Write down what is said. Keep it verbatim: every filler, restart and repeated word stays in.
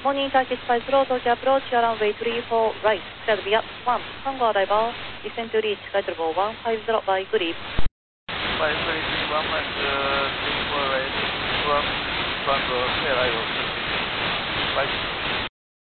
Morning, Turkish Flight Slow, Tokyo approach, runway three four right, cleared via one, Tango arrival, descend to reach, flight level one five zero by good eve. five three three one and uh, three four right, one, Tango, clear arrival, flight.